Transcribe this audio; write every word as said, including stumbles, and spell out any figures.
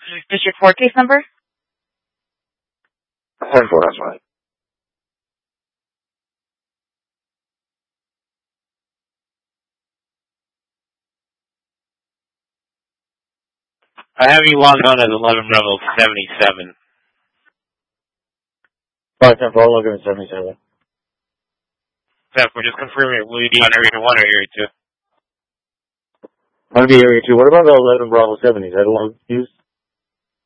District four case number? ten four, that's right. I have you logged on as eleven Bravo seventy-seven. five ten four, looking at seventy-seven. Except we're just confirming it. Will you be on area one or area two? I'm going to be area two. What about the eleven Bravo seventy? Is that a long used?